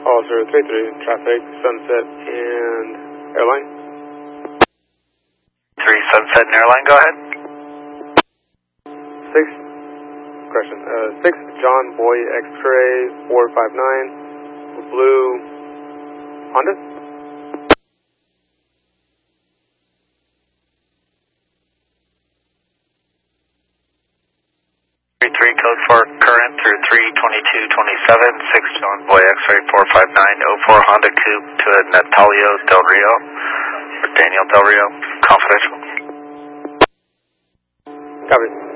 All 033, traffic, Sunset and Airline. 3 Sunset and Airline, go ahead. 6 John Boy X-Ray 459, blue Honda. 33 code 4 current through 32227, 6 John Boy X-Ray 459, 04 Honda Coupe to Natalio Del Rio, or Daniel Del Rio, confidential. Copy.